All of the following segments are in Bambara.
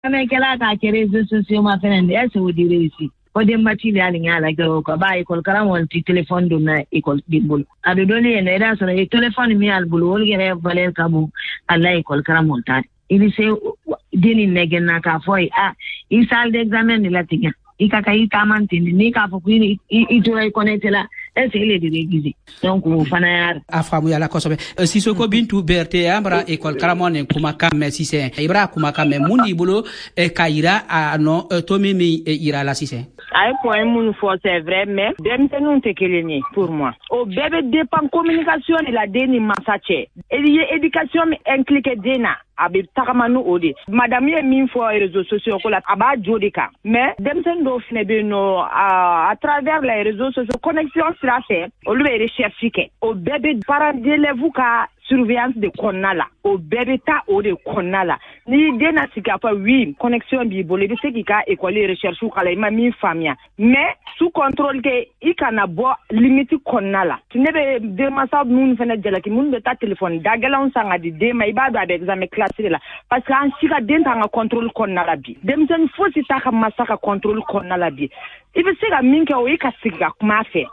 Ame kela ka kere réseaux ma fenende ese wodi réussi. O dem bati le ali ngala ko ba école karamol ti téléphone do na école dimbul. Ado doni ene da so e téléphone mi al bulu wol gere valer kabu alla école karamol ta. Il se deni negen na ka foi il salle d'examen de la tiga. Ikaka itamantini ni ka fokuni itura connecté la ese ile de réguisé. Donc fana yar afamu yala kosobe Sissoko Bintou Berté ambra école karamol kuma kam sise ibra kuma kam mundi bulu kayira no tomi mi ira la sise. Ay point moun fo c'est vrai mais dem tenon te keleni pour moi. Au bébé dépend communication de la deni masache. Éducation implique dena abi takamanu odi. Madame ye min fo réseaux sociaux ko la aba jodika. Mais dem ten do fnebe no à travers les réseaux sociaux connexion sera fait. Au lieu de rechercher au bébé parent d'élève ka surveillance de konala au bébé ta o de konala ni dena sika pa oui connexion bi bolé de ce qui ka école recherche ou kala ma mi famia mais sous contrôle que ikana bo limite konala tu ne be de masa mun fena jela ki mun be ta téléphone dagala on sanga di de mai ba do avec examen classé là parce que en sika denta nga contrôle konala bi dem sen fo si ta ka masaka contrôle konala bi il veut dire minke o ikasika kuma fait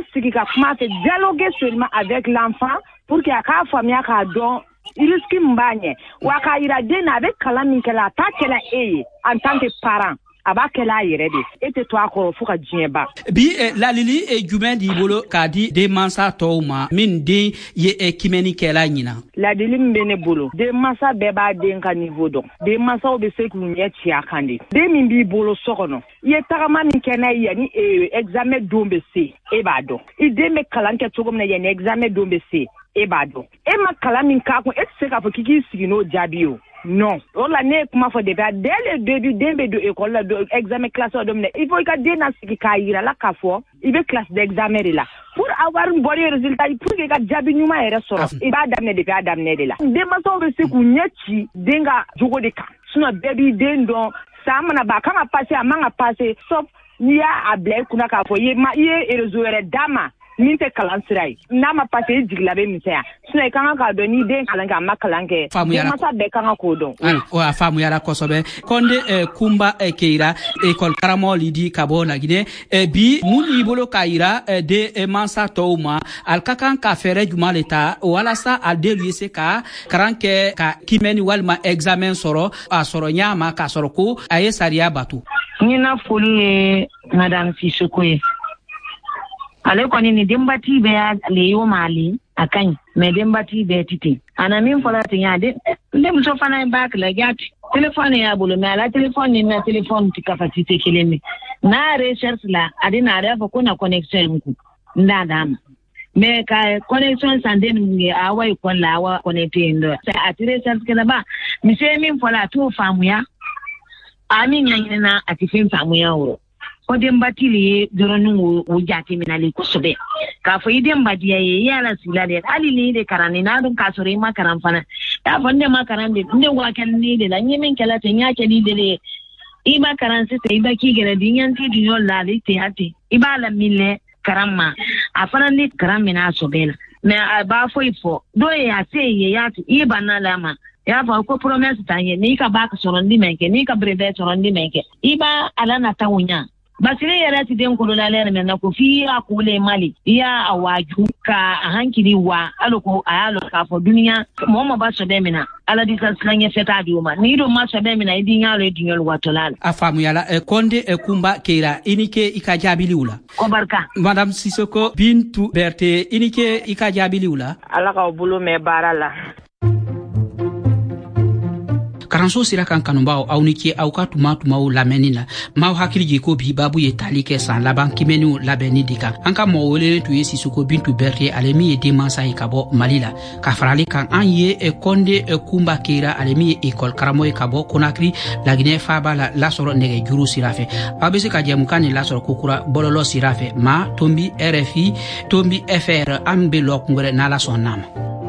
dialoguer seulement avec l'enfant pour que aka famia ka don risque mbanye waka ira dena avec kalami kala ta kala en tant que parent abakela yirede ete to akoro fuka jieba bi la lili jumen di bolo kadi de mansa tawma min de ye kimeni kela nyina la lili mbene bolo de mansa beba de nka niveau don de mansa obe se ku nyeti akande de min bi bolo sokono ye tagama min kena yani examen dombe se ebado ide me kalanke togomna yani examen dombe se ebado e makala min ka ko etse ka fo kiki sigino jabio non on la ne kuma fo dès le début dembe de école la examen classe domine il faut que dena siki ka ira la ka fo ibe classe d'examen là pour avoir un bon résultat pour que ka jabi nyuma ere soro iba damne de la de ma so be siku nyeti denga jogo de ka suna baby dendo samana ba kama passer amanga passer sauf niya ablay kuna ka fo ye erezoere dama minte kalansirai nama passé diglabe misea sune kanga ka doni den kalanga makalange masa be kanga ko don o afamu yara kosobe konde kumba keira école karamol lidi kabona gine bi muni bolo kaira de mansa tawma alkakan ka fere juma leta wala sa ade lycée ka karanke ka kimeni walma examen soro a soro nyama ka soro ko aye saria batu nina foli madame Sissoko ale koni ni dembati be ya leyo mali akan me dembati be titi ana min fola tinya de ndem so fana back la gati téléphone ya bolo me ala téléphone ni na téléphone ti capacité kelemi na recherche la adina refa kuna connexion ku ndadama me ka connexion sande ni awai kon la awa connecté ndo sa atire recherche kala ba mi se min fola to famu ya ami nyina atifin famu ya woro odem batili doronu wo jati minali kusobe ka fo idem badiya ye yala silale ali ni de karani na dum ka sore ma karan fana ta fonde ma karan de nde wa kan ni de la nyemen kala te nya ke ni de iba karan se te iba ki gere dinyan ti dinyo la le te ati iba la mille karama afana ni karam mina sobela me ba fo ifo do ya se ye ya ti iba na lama ya fa ko promesse tanye ni ka ba ka sorondi menke ni ka brevet sorondi menke iba ala na tawunya basire yara ti den kolo lalere men ko fi akule mali ya awaju ka hankiri wa aloko ayalo ka fo duniya mo ba so be mina ala di sanslanye feta dioma ni do ma so be mina idi nyalo edinyol watolala afamu yala konde kumba keira inike ikajabili ula ko barka madame Sissoko Bintou Berté inike ikajabili ula ala ka bulo me barala karanso sira kan kanubao auniki au ka tuma lamenina ma hakili ko bi babu ye tali ke san laban kimenu labeni dika anka mo wele tu ye Sissoko Bintou Berté alemi ye demansa e kabo malila ka farali kan an ye konde kumba keira alemi ye école karamo e kabo Conakry la Guinée faba la soro nege juru sirafe abese ka jemukani la soro kokura bololo sirafe ma tombi RFI tombi FR ambe lokngore na la sonnama